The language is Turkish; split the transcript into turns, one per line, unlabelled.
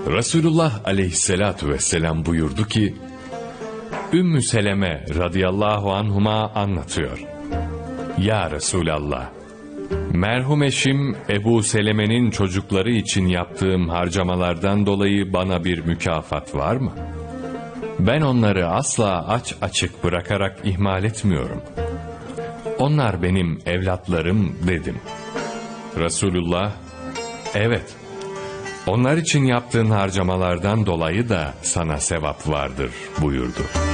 Resulullah aleyhissalatu vesselam buyurdu ki, Ümmü Seleme radıyallahu anhuma anlatıyor. Ya Resulallah, merhum eşim Ebu Seleme'nin çocukları için yaptığım harcamalardan dolayı bana bir mükafat var mı? Ben onları asla aç açık bırakarak ihmal etmiyorum. Onlar benim evlatlarım dedim. Resulullah, evet, onlar için yaptığın harcamalardan dolayı da sana sevap vardır buyurdu.